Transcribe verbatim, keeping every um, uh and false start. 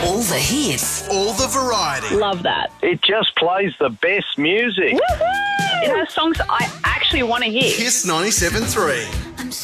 All the hits. All the variety. Love that. It just plays the best music. Woohoo! It has songs I actually want to hear. Kiss ninety-seven point three.